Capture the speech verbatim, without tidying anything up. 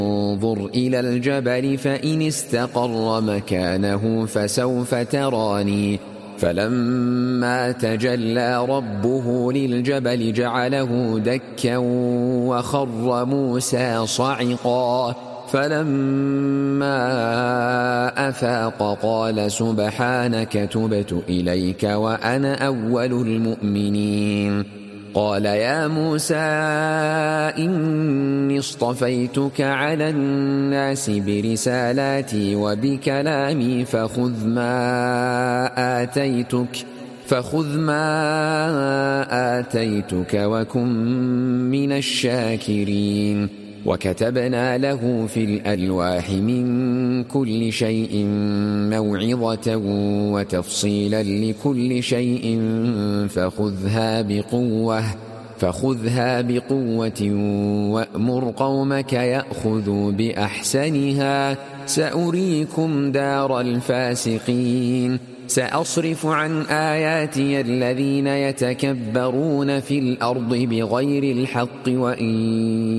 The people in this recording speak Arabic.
انظر إلى الجبل فإن استقر مكانه فسوف تراني فلما تجلى ربه للجبل جعله دكا وخر موسى صعقا فلما أفاق قال سبحانك تبت إليك وأنا أول المؤمنين قال يا موسى إني اصطفيتك على الناس برسالاتي وبكلامي فخذ ما آتيتك فخذ ما آتيتك وكن من الشاكرين وكتبنا له في الألواح من كل شيء موعظة وتفصيلا لكل شيء فخذها بقوة فخذها بقوة وأمر قومك يأخذوا بأحسنها سأريكم دار الفاسقين سأصرف عن آياتي الذين يتكبرون في الأرض بغير الحق وإن